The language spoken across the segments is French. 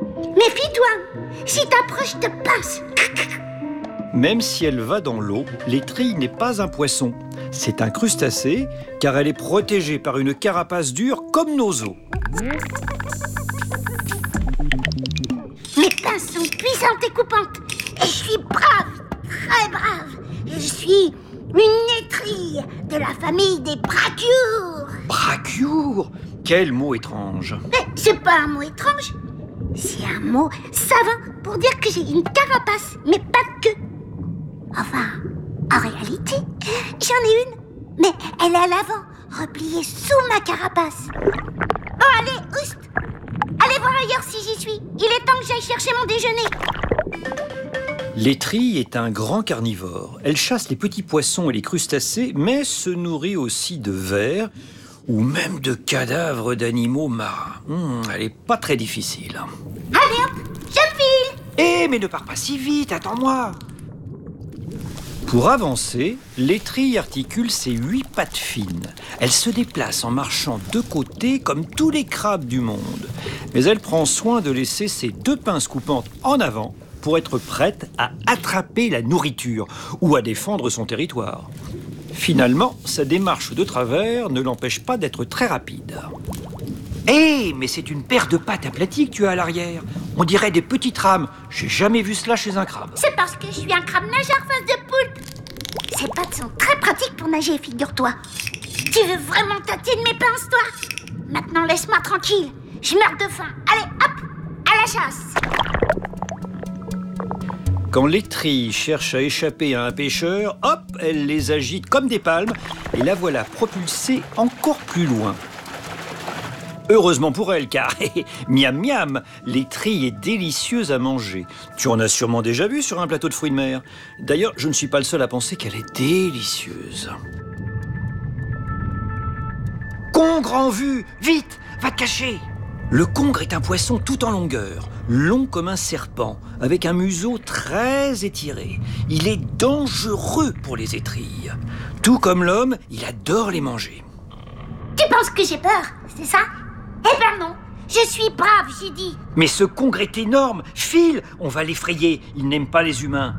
Méfie-toi, si t'approches, je te pince. Même si elle va dans l'eau, l'étrille n'est pas un poisson. C'est un crustacé, car elle est protégée par une carapace dure comme nos os. Mes pinces sont puissantes et coupantes. Et je suis brave, très brave. Je suis une étrille de la famille des brachioures. Brachioure! Quel mot étrange! Mais c'est pas un mot étrange. C'est un mot savant pour dire que j'ai une carapace, mais pas de queue. Enfin, en réalité, j'en ai une. Mais elle est à l'avant, repliée sous ma carapace. Oh, allez, oust! Allez voir ailleurs si j'y suis. Il est temps que j'aille chercher mon déjeuner. L'étrille est un grand carnivore. Elle chasse les petits poissons et les crustacés, mais se nourrit aussi de vers ou même de cadavres d'animaux marins. Elle est pas très difficile. Allez hop, je file. Eh, mais ne pars pas si vite, attends-moi. Pour avancer, l'étrille articule ses 8 pattes fines. Elle se déplace en marchant de côté comme tous les crabes du monde. Mais elle prend soin de laisser ses 2 pinces coupantes en avant pour être prête à attraper la nourriture ou à défendre son territoire. Finalement, sa démarche de travers ne l'empêche pas d'être très rapide. Hé, mais c'est une paire de pattes aplaties que tu as à l'arrière. On dirait des petites rames. J'ai jamais vu cela chez un crabe. C'est parce que je suis un crabe nageur face de poulpe. Ces pattes sont très pratiques pour nager, figure-toi. Tu veux vraiment tâter de mes pinces, toi? Maintenant, laisse-moi tranquille. Je meurs de faim. Allez, hop, à la chasse. Quand l'étrille cherche à échapper à un pêcheur, hop, elle les agite comme des palmes et la voilà propulsée encore plus loin. Heureusement pour elle, car miam miam, l'étrille est délicieuse à manger. Tu en as sûrement déjà vu sur un plateau de fruits de mer. D'ailleurs, je ne suis pas le seul à penser qu'elle est délicieuse. Congre en vue! Vite, va te cacher! Le congre est un poisson tout en longueur, long comme un serpent, avec un museau très étiré. Il est dangereux pour les étrilles. Tout comme l'homme, il adore les manger. Tu penses que j'ai peur, c'est ça? Eh ben non, je suis brave, j'ai dit. Mais ce congre est énorme. File, on va l'effrayer. Il n'aime pas les humains.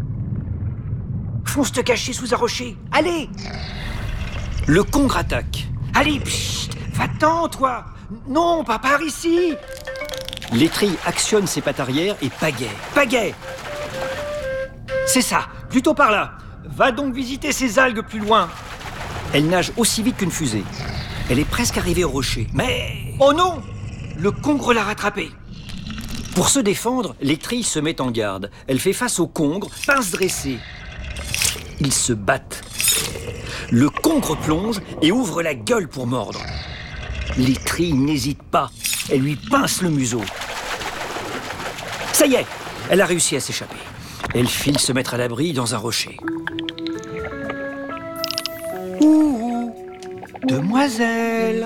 Fonce te cacher sous un rocher. Allez! Le congre attaque. Allez, pchit, va-t'en, toi! Non, pas par ici! L'étrille actionne ses pattes arrière et pagaie. Pagaie! C'est ça, plutôt par là. Va donc visiter ces algues plus loin. Elle nage aussi vite qu'une fusée. Elle est presque arrivée au rocher. Mais... oh non! Le congre l'a rattrapée. Pour se défendre, l'étrille se met en garde. Elle fait face au congre, pince dressée. Ils se battent. Le congre plonge et ouvre la gueule pour mordre. L'étrille n'hésite pas. Elle lui pince le museau. Ça y est, elle a réussi à s'échapper. Elle file se mettre à l'abri dans un rocher. Ouh, demoiselle!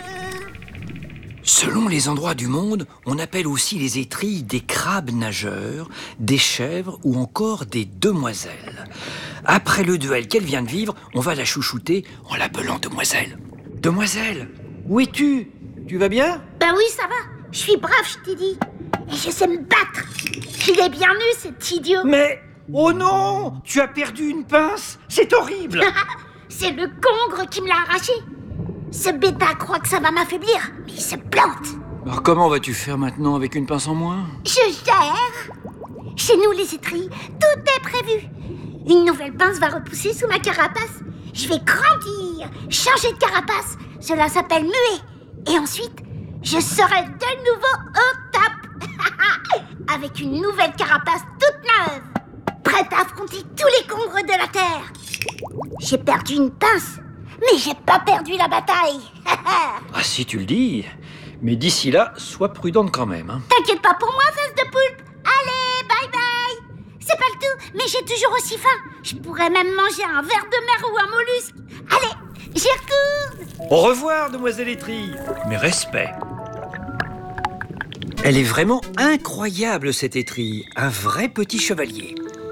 Selon les endroits du monde, on appelle aussi les étrilles des crabes nageurs, des chèvres ou encore des demoiselles. Après le duel qu'elle vient de vivre, on va la chouchouter en l'appelant demoiselle. Demoiselle, où es-tu? Tu vas bien? Ben oui, ça va. Je suis brave, je t'ai dit. Et je sais me battre. Il est bien nu, cet idiot. Mais... oh non! Tu as perdu une pince? C'est horrible! C'est le congre qui me l'a arraché. Ce bêta croit que ça va m'affaiblir, mais il se plante. Alors comment vas-tu faire maintenant avec une pince en moins? Je gère. Chez nous, les étrilles, tout est prévu. Une nouvelle pince va repousser sous ma carapace. Je vais grandir, changer de carapace. Cela s'appelle muer. Et ensuite, je serai de nouveau au top. Avec une nouvelle carapace toute neuve. Prête à affronter tous les congres de la Terre. J'ai perdu une pince, mais j'ai pas perdu la bataille. Ah si tu le dis. Mais d'ici là, sois prudente quand même. Hein. T'inquiète pas pour moi, face de poulpe. Allez, bye bye. C'est pas le tout, mais j'ai toujours aussi faim. Je pourrais même manger un ver de mer ou un mollusque. Allez, j'y retourne. Au revoir, demoiselle étrille. Mes respects. Elle est vraiment incroyable, cette étrille. Un vrai petit chevalier.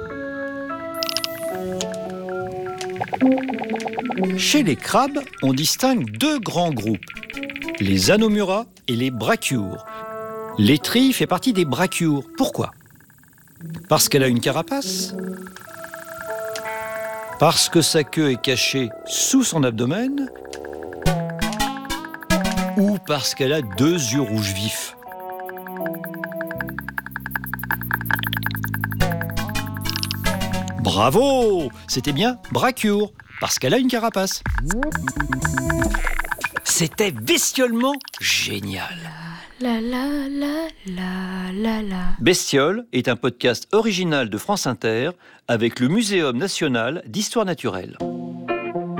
Chez les crabes, on distingue deux grands groupes, les anomura et les brachioures. L'étrie fait partie des brachioures. Pourquoi? Parce qu'elle a une carapace? Parce que sa queue est cachée sous son abdomen? Ou parce qu'elle a 2 yeux rouges vifs? Bravo! C'était bien brachioure, parce qu'elle a une carapace. C'était bestiolement génial. La la la la la la. Bestiole est un podcast original de France Inter avec le Muséum national d'histoire naturelle.